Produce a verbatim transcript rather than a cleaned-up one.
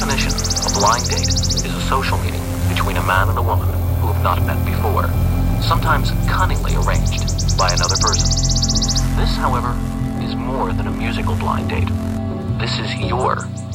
definition, a blind date is a social meeting between a man and a woman who have not met before, sometimes cunningly arranged by another person. This, however, is more than a musical blind date. This is your